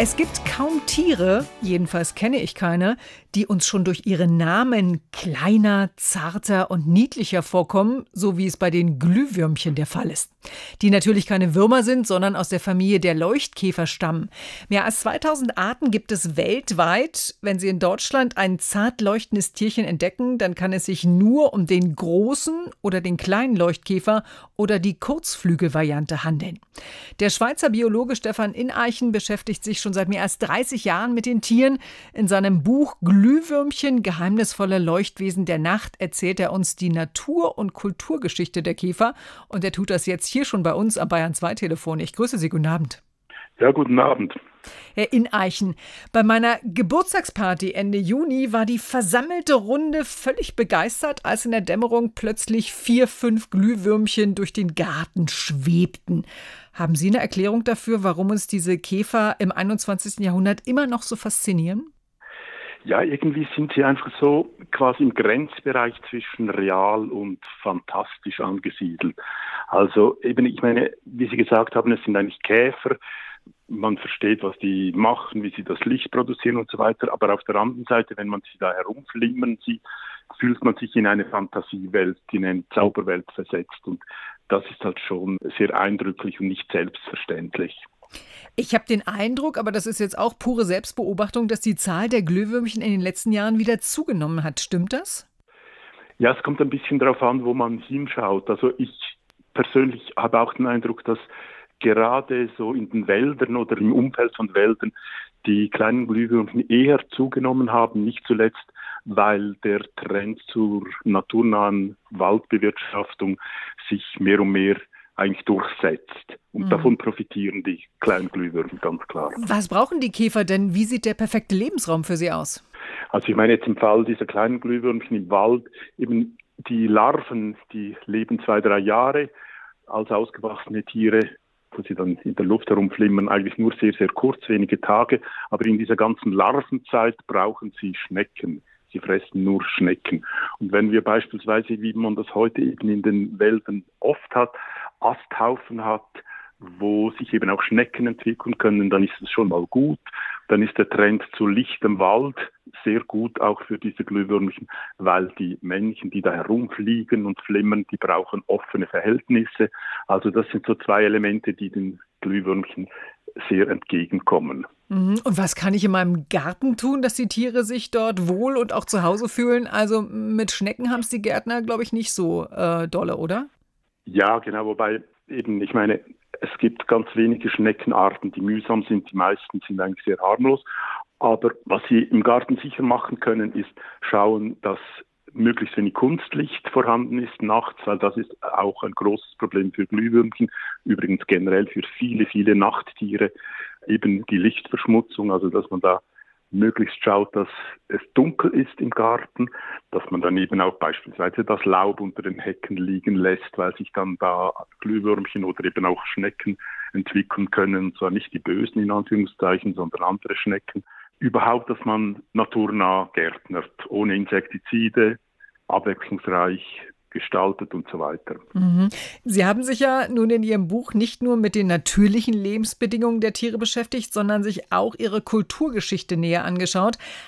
Es gibt kaum Tiere, jedenfalls kenne ich keine, die uns schon durch ihren Namen kleiner, zarter und niedlicher vorkommen, so wie es bei den Glühwürmchen der Fall ist. Die natürlich keine Würmer sind, sondern aus der Familie der Leuchtkäfer stammen. Mehr als 2000 Arten gibt es weltweit. Wenn Sie in Deutschland ein zart leuchtendes Tierchen entdecken, dann kann es sich nur um den großen oder den kleinen Leuchtkäfer oder die Kurzflügelvariante handeln. Der Schweizer Biologe Stefan Ineichen beschäftigt sich schon seit mehr als 30 Jahren mit den Tieren. In seinem Buch Glühwürmchen, geheimnisvolle Leuchtwesen der Nacht erzählt er uns die Natur- und Kulturgeschichte der Käfer. Und er tut das jetzt hier schon bei uns am Bayern 2 Telefon. Ich grüße Sie, guten Abend. Ja, guten Abend. Herr Ineichen, bei meiner Geburtstagsparty Ende Juni war die versammelte Runde völlig begeistert, als in der Dämmerung plötzlich 4, 5 Glühwürmchen durch den Garten schwebten. Haben Sie eine Erklärung dafür, warum uns diese Käfer im 21. Jahrhundert immer noch so faszinieren? Ja, irgendwie sind sie einfach so quasi im Grenzbereich zwischen real und fantastisch angesiedelt. Also eben, ich meine, wie Sie gesagt haben, es sind eigentlich Käfer. Man versteht, was die machen, wie sie das Licht produzieren und so weiter. Aber auf der anderen Seite, wenn man sie da herumflimmern sieht, fühlt man sich in eine Fantasiewelt, in eine Zauberwelt versetzt. Und das ist halt schon sehr eindrücklich und nicht selbstverständlich. Ich habe den Eindruck, aber das ist jetzt auch pure Selbstbeobachtung, dass die Zahl der Glühwürmchen in den letzten Jahren wieder zugenommen hat. Stimmt das? Ja, es kommt ein bisschen darauf an, wo man hinschaut. Also ich persönlich habe auch den Eindruck, dass gerade so in den Wäldern oder im Umfeld von Wäldern die kleinen Glühwürmchen eher zugenommen haben, nicht zuletzt, weil der Trend zur naturnahen Waldbewirtschaftung sich mehr und mehr eigentlich durchsetzt. Und davon profitieren die kleinen Glühwürmchen ganz klar. Was brauchen die Käfer denn? Wie sieht der perfekte Lebensraum für sie aus? Also ich meine jetzt im Fall dieser kleinen Glühwürmchen im Wald, eben die Larven, die leben 2, 3 Jahre als ausgewachsene Tiere, wo sie dann in der Luft herumflimmern, eigentlich nur sehr, sehr kurz, wenige Tage. Aber in dieser ganzen Larvenzeit brauchen sie Schnecken. Sie fressen nur Schnecken. Und wenn wir beispielsweise, wie man das heute eben in den Wäldern oft hat, Asthaufen hat, wo sich eben auch Schnecken entwickeln können, dann ist es schon mal gut. Dann ist der Trend zu lichtem Wald sehr gut auch für diese Glühwürmchen, weil die Männchen, die da herumfliegen und flimmern, die brauchen offene Verhältnisse. Also das sind so 2 Elemente, die den Glühwürmchen sehr entgegenkommen. Und was kann ich in meinem Garten tun, dass die Tiere sich dort wohl und auch zu Hause fühlen? Also mit Schnecken haben es die Gärtner, glaube ich, nicht so dolle, oder? Ja, genau, wobei eben, ich meine, es gibt ganz wenige Schneckenarten, die mühsam sind. Die meisten sind eigentlich sehr harmlos. Aber was Sie im Garten sicher machen können, ist schauen, dass möglichst wenig Kunstlicht vorhanden ist nachts, weil das ist auch ein großes Problem für Glühwürmchen, übrigens generell für viele, viele Nachttiere, eben die Lichtverschmutzung, also dass man da möglichst schaut, dass es dunkel ist im Garten, dass man dann eben auch beispielsweise das Laub unter den Hecken liegen lässt, weil sich dann da Glühwürmchen oder eben auch Schnecken entwickeln können, und zwar nicht die bösen in Anführungszeichen, sondern andere Schnecken. Überhaupt, dass man naturnah gärtnert, ohne Insektizide, abwechslungsreich gestaltet und so weiter. Sie haben sich ja nun in Ihrem Buch nicht nur mit den natürlichen Lebensbedingungen der Tiere beschäftigt, sondern sich auch ihre Kulturgeschichte näher angeschaut.